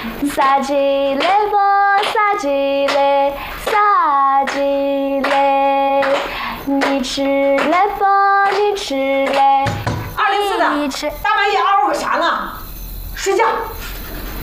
撒鸡嘞啵，撒鸡嘞，撒鸡嘞，你吃嘞啵，你吃嘞。 204的，大半夜嗷个啥呢？睡觉。